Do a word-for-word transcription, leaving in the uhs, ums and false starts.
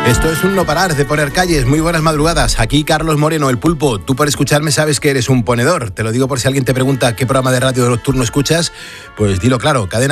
Esto es un no parar de poner calles. Muy buenas madrugadas. Aquí Carlos Moreno, el Pulpo. Tú por escucharme sabes que eres un ponedor. Te lo digo por si alguien te pregunta qué programa de radio nocturno escuchas. Pues dilo claro, Cadena